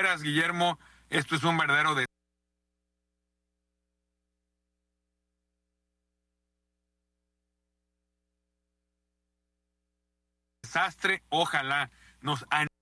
veras, Guillermo, esto es un verdadero desastre. Ojalá nos